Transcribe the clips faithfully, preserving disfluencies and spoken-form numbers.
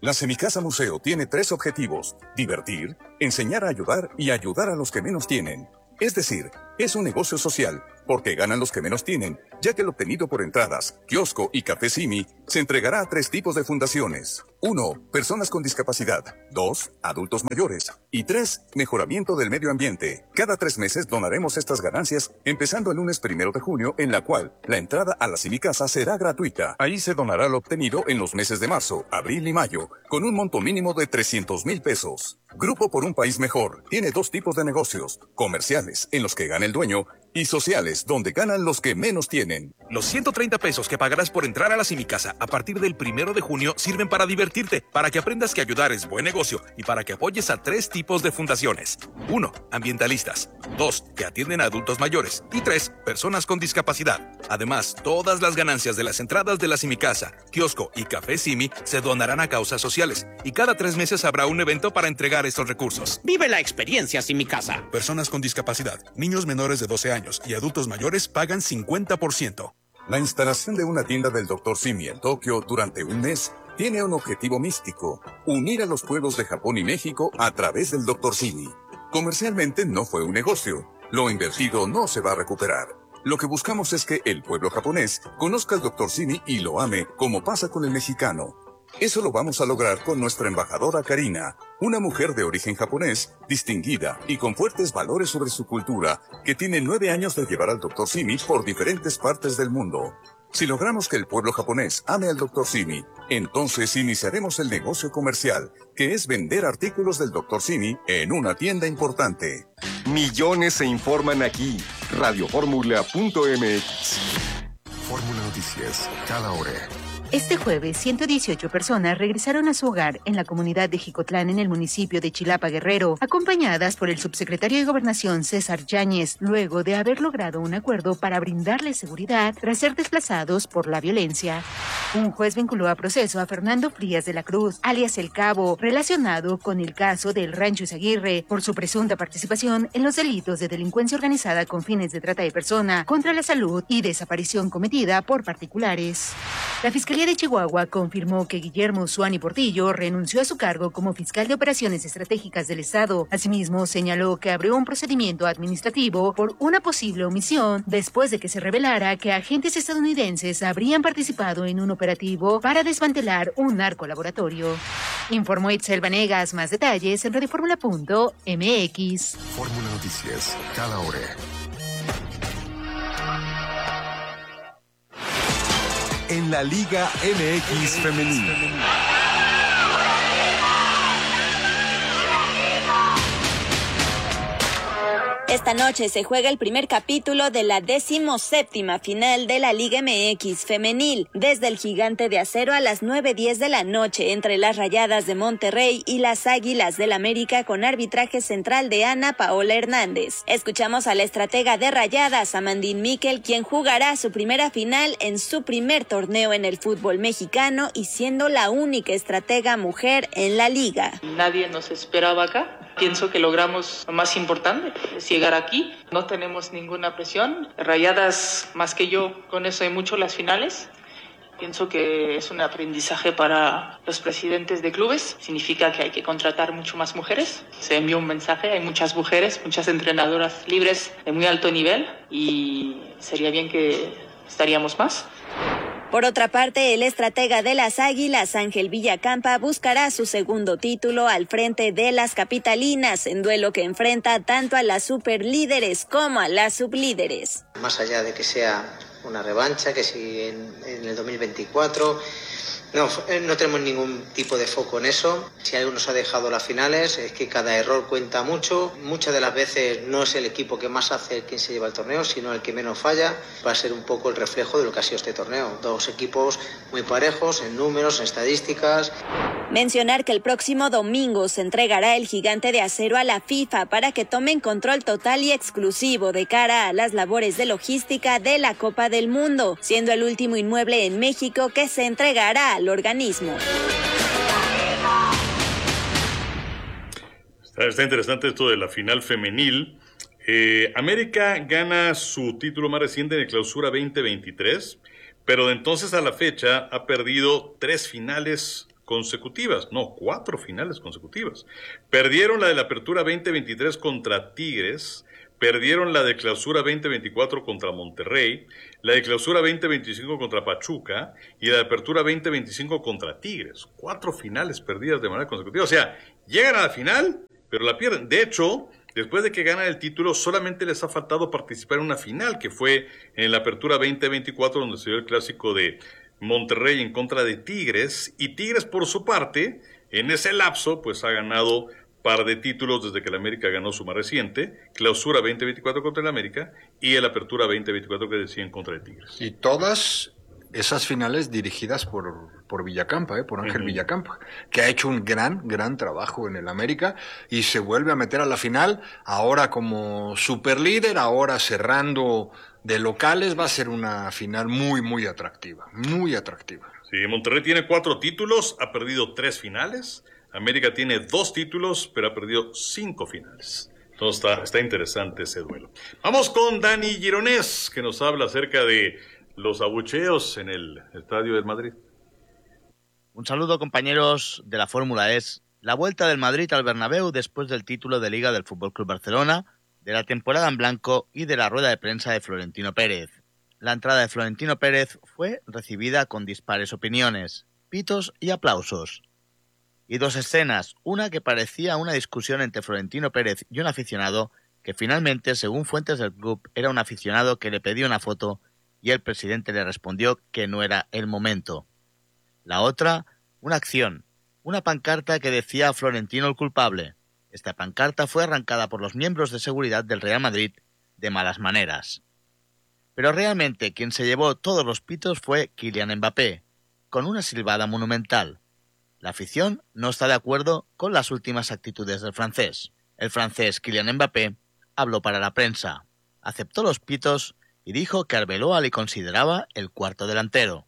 La Semicasa Museo tiene tres objetivos: divertir, enseñar a ayudar y ayudar a los que menos tienen. Es decir, es un negocio social, porque ganan los que menos tienen, ya que el obtenido por entradas, kiosco y café Simi se entregará a tres tipos de fundaciones. Uno, personas con discapacidad. Dos, adultos mayores. Y tres, mejoramiento del medio ambiente. Cada tres meses donaremos estas ganancias, empezando el lunes primero de junio, en la cual la entrada a la Semicasa será gratuita. Ahí se donará lo obtenido en los meses de marzo, abril y mayo, con un monto mínimo de trescientos mil pesos. Grupo por un País Mejor tiene dos tipos de negocios: comerciales, en los que gana el dueño, y sociales, donde ganan los que menos tienen. Los ciento treinta pesos que pagarás por entrar a la Semicasa a partir del primero de junio sirven para divertirte, para que aprendas que ayudar es buen negocio y para que apoyes a tres tipos de fundaciones. Uno, ambientalistas. Dos, que atienden a adultos mayores. Y tres, personas con discapacidad. Además, todas las ganancias de las entradas de la Semicasa, kiosco y café Simi se donarán a causas sociales. Y cada tres meses habrá un evento para entregar estos recursos. ¡Vive la experiencia Semicasa! Personas con discapacidad, niños menores de doce años y adultos mayores pagan cincuenta por ciento. La instalación de una tienda del doctor Simi en Tokio durante un mes tiene un objetivo místico: unir a los pueblos de Japón y México a través del doctor Simi. Comercialmente no fue un negocio. Lo invertido no se va a recuperar. Lo que buscamos es que el pueblo japonés conozca al doctor Simi y lo ame, como pasa con el mexicano. Eso lo vamos a lograr con nuestra embajadora Karina, una mujer de origen japonés, distinguida y con fuertes valores sobre su cultura, que tiene nueve años de llevar al doctor Simi por diferentes partes del mundo. Si logramos que el pueblo japonés ame al doctor Simi, entonces iniciaremos el negocio comercial, que es vender artículos del doctor Simi en una tienda importante. Millones se informan aquí. radio fórmula punto m x. Fórmula Noticias, cada hora. Este jueves, ciento dieciocho personas regresaron a su hogar en la comunidad de Jicotlán, en el municipio de Chilapa, Guerrero, acompañadas por el subsecretario de Gobernación, César Yáñez, luego de haber logrado un acuerdo para brindarles seguridad tras ser desplazados por la violencia. Un juez vinculó a proceso a Fernando Frías de la Cruz, alias El Cabo, relacionado con el caso del Rancho Izaguirre, por su presunta participación en los delitos de delincuencia organizada con fines de trata de persona, contra la salud y desaparición cometida por particulares. La Fiscalía de Chihuahua confirmó que Guillermo Usuani Portillo renunció a su cargo como fiscal de operaciones estratégicas del Estado. Asimismo, señaló que abrió un procedimiento administrativo por una posible omisión después de que se revelara que agentes estadounidenses habrían participado en un operativo para desmantelar un narcolaboratorio. Informó Itzel Vanegas. Más detalles en radio fórmula punto m x. Fórmula Noticias, cada hora. En la Liga M X Femenil. Esta noche se juega el primer capítulo de la decimoséptima final de la Liga M X Femenil, desde el Gigante de Acero a las nueve diez de la noche, entre las Rayadas de Monterrey y las Águilas del América, con arbitraje central de Ana Paola Hernández. Escuchamos a la estratega de Rayadas, Amandine Miquel, quien jugará su primera final en su primer torneo en el fútbol mexicano y siendo la única estratega mujer en la liga. Nadie nos esperaba acá. Pienso que logramos lo más importante, es llegar aquí. No tenemos ninguna presión. Rayadas, más que yo, con eso hay mucho las finales. Pienso que es un aprendizaje para los presidentes de clubes. Significa que hay que contratar mucho más mujeres. Se envió un mensaje, hay muchas mujeres, muchas entrenadoras libres de muy alto nivel y sería bien que estaríamos más. Por otra parte, el estratega de las Águilas, Ángel Villacampa, buscará su segundo título al frente de las capitalinas, en duelo que enfrenta tanto a las superlíderes como a las sublíderes. Más allá de que sea una revancha, que si en, en el dos mil veinticuatro... No, no tenemos ningún tipo de foco en eso. Si algo nos ha dejado las finales es que cada error cuenta mucho. Muchas de las veces no es el equipo que más hace quien se lleva el torneo, sino el que menos falla. Va a ser un poco el reflejo de lo que ha sido este torneo. Dos equipos muy parejos en números, en estadísticas. Mencionar que el próximo domingo se entregará el Gigante de Acero a la FIFA para que tomen control total y exclusivo de cara a las labores de logística de la Copa del Mundo, siendo el último inmueble en México que se entregará al organismo. Está, está interesante esto de la final femenil. Eh, América gana su título más reciente de Clausura veinte veintitrés, pero de entonces a la fecha ha perdido tres finales consecutivas, no, cuatro finales consecutivas. Perdieron la de la Apertura veinte veintitrés contra Tigres, perdieron la de Clausura veinte veinticuatro contra Monterrey, la de Clausura veinte veinticinco contra Pachuca y la de Apertura veinte veinticinco contra Tigres. Cuatro finales perdidas de manera consecutiva. O sea, llegan a la final, pero la pierden. De hecho, después de que ganan el título, solamente les ha faltado participar en una final, que fue en la Apertura veinte veinticuatro, donde se dio el clásico de Monterrey en contra de Tigres. Y Tigres, por su parte, en ese lapso, pues ha ganado par de títulos desde que el América ganó su más reciente, Clausura veinte veinticuatro contra el América y el Apertura veinte veinticuatro que decía en contra de Tigres. Y todas esas finales dirigidas por, por Villacampa, ¿eh? por Ángel uh-huh. Villacampa, que ha hecho un gran, gran trabajo en el América y se vuelve a meter a la final, ahora como superlíder, ahora cerrando de locales, va a ser una final muy, muy atractiva, muy atractiva. Sí, Monterrey tiene cuatro títulos, ha perdido tres finales. América tiene dos títulos, pero ha perdido cinco finales. Entonces está, está interesante ese duelo. Vamos con Dani Gironés, que nos habla acerca de los abucheos en el Estadio del Madrid. Un saludo, compañeros de la Fórmula E S. La vuelta del Madrid al Bernabéu después del título de Liga del F C Barcelona, de la temporada en blanco y de la rueda de prensa de Florentino Pérez. La entrada de Florentino Pérez fue recibida con dispares opiniones, pitos y aplausos. Y dos escenas, una que parecía una discusión entre Florentino Pérez y un aficionado, que finalmente, según fuentes del club, era un aficionado que le pedía una foto y el presidente le respondió que no era el momento. La otra, una acción, una pancarta que decía a Florentino el culpable. Esta pancarta fue arrancada por los miembros de seguridad del Real Madrid de malas maneras. Pero realmente quien se llevó todos los pitos fue Kylian Mbappé, con una silbada monumental. La afición no está de acuerdo con las últimas actitudes del francés. El francés Kylian Mbappé habló para la prensa, aceptó los pitos y dijo que Arbeloa le consideraba el cuarto delantero.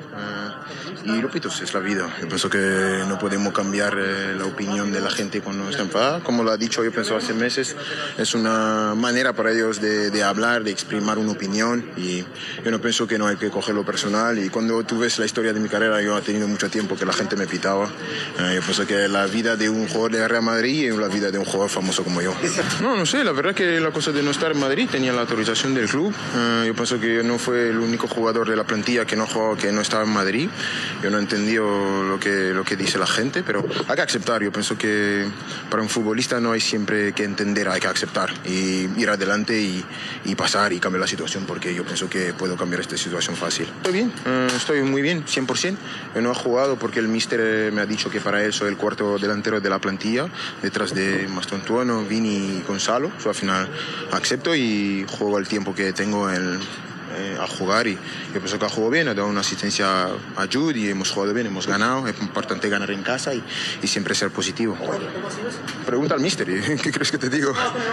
Uh, y los pitos es la vida. Yo pienso que no podemos cambiar eh, la opinión de la gente cuando está enfadada. Como lo ha dicho, yo pienso hace meses, es una manera para ellos de, de hablar, de exprimir una opinión y yo no pienso que no hay que cogerlo personal. Y cuando tú ves la historia de mi carrera, yo he tenido mucho tiempo que la gente me pitaba. Uh, yo pienso que la vida de un jugador de Real Madrid es la vida de un jugador famoso como yo. No, no sé, la verdad que la cosa de no estar en Madrid tenía la autorización del club. Uh, yo pienso que no fue el único jugador de la plantilla que no jugó, que no estaba en Madrid. Yo no he entendido lo que, lo que dice la gente, pero hay que aceptar. Yo pienso que para un futbolista no hay siempre que entender, hay que aceptar y ir adelante y, y pasar y cambiar la situación, porque yo pienso que puedo cambiar esta situación fácil. Estoy bien, uh, estoy muy bien, cien por ciento. Yo no he jugado porque el míster me ha dicho que para él soy el cuarto delantero de la plantilla, detrás de Mastrotuono, Vini y Gonzalo. So, al final acepto y juego el tiempo que tengo en Eh, a jugar y yo pienso que ha jugado bien, ha dado una asistencia a Jude y hemos jugado bien, hemos ganado, es importante ganar en casa y, y siempre ser positivo. Pregunta al míster, ¿qué crees que te digo?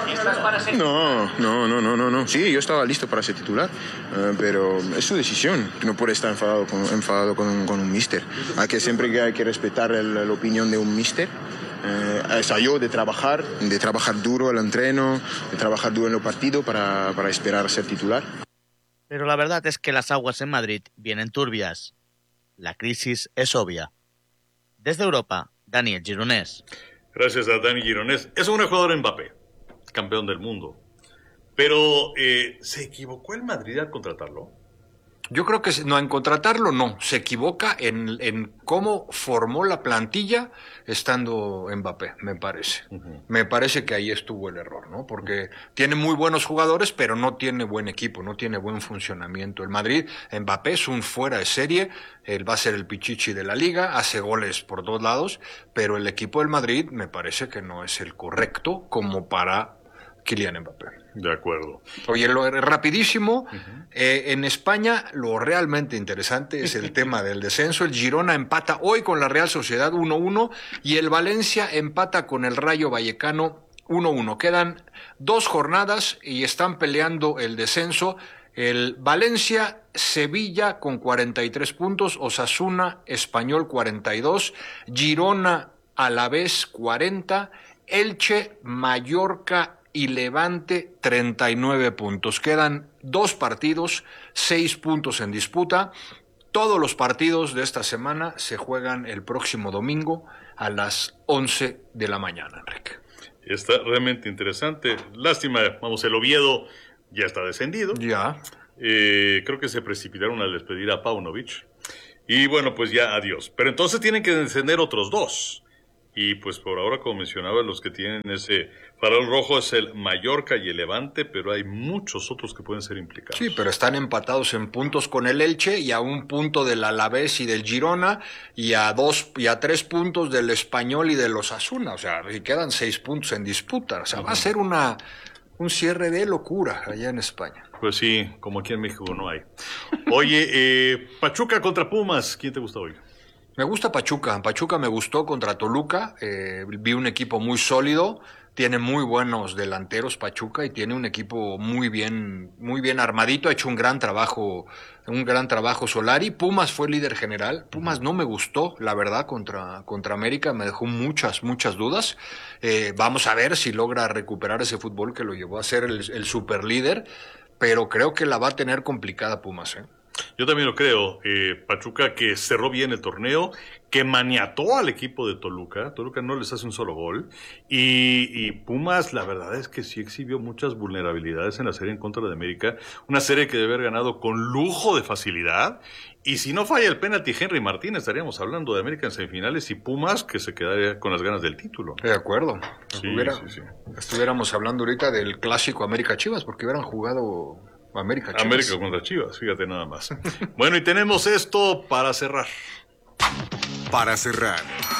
No, no, no, no, no, no. Sí, yo estaba listo para ser titular, uh, pero es su decisión, no puede estar enfadado con, enfadado con, con un míster. Hay que siempre que hay que respetar el, la opinión de un míster. Eh, es a yo de trabajar, de trabajar duro el entreno, de trabajar duro en el partido para, para esperar a ser titular. Pero la verdad es que las aguas en Madrid vienen turbias. La crisis es obvia. Desde Europa, Daniel Gironés. Gracias a Dani Gironés. Es un jugador Mbappé, campeón del mundo. Pero, eh, ¿se equivocó el Madrid al contratarlo? Yo creo que no, en contratarlo no, se equivoca en, en cómo formó la plantilla estando Mbappé, me parece. Uh-huh. Me parece que ahí estuvo el error, ¿no? Porque tiene muy buenos jugadores, pero no tiene buen equipo, no tiene buen funcionamiento. El Madrid, Mbappé es un fuera de serie, él va a ser el pichichi de la liga, hace goles por dos lados, pero el equipo del Madrid me parece que no es el correcto como para Kylian Mbappé. De acuerdo. Oye, lo rapidísimo, uh-huh. eh, en España lo realmente interesante es el tema del descenso. El Girona empata hoy con la Real Sociedad uno uno y el Valencia empata con el Rayo Vallecano uno uno. Quedan dos jornadas y están peleando el descenso. El Valencia, Sevilla con cuarenta y tres puntos, Osasuna, Español cuarenta y dos, Girona, Alavés cuarenta, Elche, Mallorca y Levante treinta y nueve puntos. Quedan dos partidos, seis puntos en disputa. Todos los partidos de esta semana se juegan el próximo domingo a las once de la mañana, Enrique. Está realmente interesante. Lástima, vamos, el Oviedo ya está descendido. Ya. Eh, creo que se precipitaron al despedir a Paunovic. Y bueno, pues ya adiós. Pero entonces tienen que descender otros dos. Y pues por ahora, como mencionaba, los que tienen ese farol rojo es el Mallorca y el Levante, pero hay muchos otros que pueden ser implicados. Sí, pero están empatados en puntos con el Elche y a un punto del Alavés y del Girona y a dos y a tres puntos del Español y del Osasuna. O sea, y quedan seis puntos en disputa. O sea, uh-huh. va a ser una un cierre de locura allá en España. Pues sí, como aquí en México no hay. Oye, eh, Pachuca contra Pumas, ¿quién te gusta hoy? Me gusta Pachuca. Pachuca me gustó contra Toluca. Eh, vi un equipo muy sólido. Tiene muy buenos delanteros Pachuca y tiene un equipo muy bien, muy bien armadito. Ha hecho un gran trabajo, un gran trabajo Solari. Pumas fue líder general. Pumas no me gustó, la verdad, contra, contra América. Me dejó muchas, muchas dudas. Eh, vamos a ver si logra recuperar ese fútbol que lo llevó a ser el, el super líder. Pero creo que la va a tener complicada Pumas, ¿eh? Yo también lo creo. Eh, Pachuca que cerró bien el torneo, que maniató al equipo de Toluca. Toluca no les hace un solo gol. Y, y Pumas, la verdad es que sí exhibió muchas vulnerabilidades en la serie en contra de América. Una serie que debe haber ganado con lujo de facilidad. Y si no falla el penalti Henry Martín, estaríamos hablando de América en semifinales y Pumas que se quedaría con las ganas del título. De acuerdo. Sí, Estuviera, sí, sí. Estuviéramos hablando ahorita del clásico América Chivas, porque hubieran jugado América Chivas. América contra Chivas, fíjate nada más. Bueno, y tenemos esto para cerrar. Para cerrar.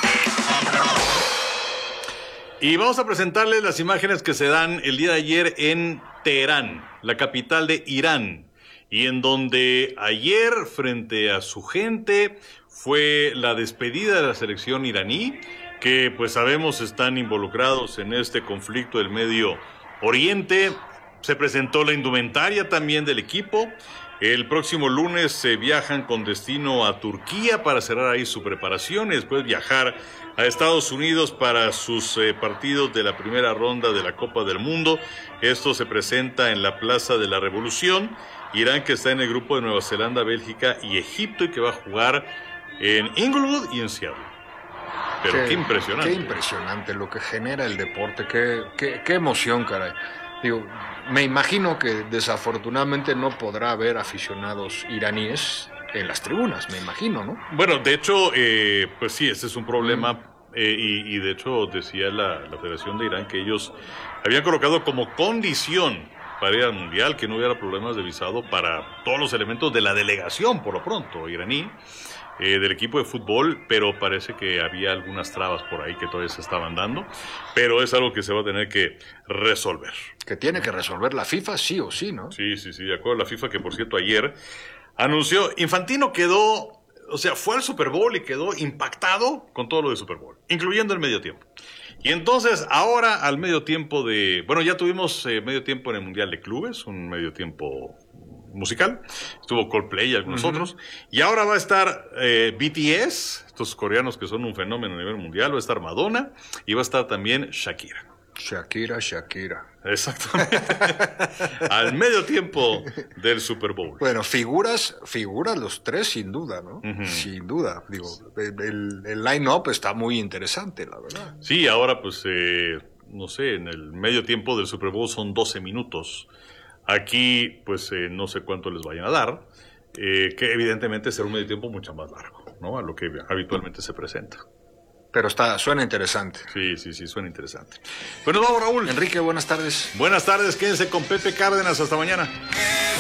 Y vamos a presentarles las imágenes que se dan el día de ayer en Teherán, la capital de Irán, y en donde ayer, frente a su gente, fue la despedida de la selección iraní, que pues sabemos están involucrados en este conflicto del Medio Oriente. Se presentó la indumentaria también del equipo. El próximo lunes se viajan con destino a Turquía para cerrar ahí su preparación y después viajar a Estados Unidos para sus eh, partidos de la primera ronda de la Copa del Mundo. Esto se presenta en la Plaza de la Revolución. Irán, que está en el grupo de Nueva Zelanda, Bélgica y Egipto, y que va a jugar en Inglewood y en Seattle. Pero qué, qué impresionante. Qué impresionante lo que genera el deporte. Qué, qué, qué emoción, caray. Digo, me imagino que desafortunadamente no podrá haber aficionados iraníes en las tribunas, me imagino, ¿no? Bueno, de hecho, eh, pues sí, ese es un problema. Mm. Eh, y, y de hecho decía la, la Federación de Irán que ellos habían colocado como condición para ir al Mundial que no hubiera problemas de visado para todos los elementos de la delegación, por lo pronto, iraní. Eh, del equipo de fútbol, pero parece que había algunas trabas por ahí que todavía se estaban dando, pero es algo que se va a tener que resolver. Que tiene que resolver la FIFA sí o sí, ¿no? Sí, sí, sí, de acuerdo. La FIFA que, por cierto, ayer anunció, Infantino quedó, o sea, fue al Super Bowl y quedó impactado con todo lo de Super Bowl, incluyendo el medio tiempo. Y entonces, ahora al medio tiempo de, bueno, ya tuvimos eh, medio tiempo en el Mundial de Clubes, un medio tiempo musical, estuvo Coldplay y algunos uh-huh. otros, y ahora va a estar eh, B T S, estos coreanos que son un fenómeno a nivel mundial, va a estar Madonna, y va a estar también Shakira. Shakira, Shakira. Exactamente. Al medio tiempo del Super Bowl. Bueno, figuras, figuras los tres sin duda, ¿no? Uh-huh. Sin duda. Digo, el, el line-up está muy interesante, la verdad. Sí, ahora pues, eh, no sé, en el medio tiempo del Super Bowl son doce minutos. Aquí, pues, eh, no sé cuánto les vayan a dar, eh, que evidentemente será un medio tiempo mucho más largo, ¿no? A lo que habitualmente se presenta. Pero está, suena interesante. Sí, sí, sí, suena interesante. Bueno, vamos, Raúl. Enrique, buenas tardes. Buenas tardes, quédense con Pepe Cárdenas, hasta mañana.